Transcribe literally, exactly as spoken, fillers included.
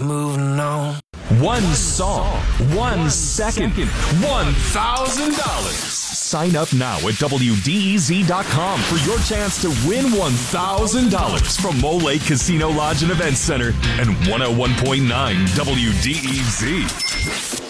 moving on. One song, one second, one thousand dollars. Sign up now at W D E Z dot com for your chance to win one thousand dollars from Mole Lake Casino Lodge and Event Center and one oh one point nine W D E Z.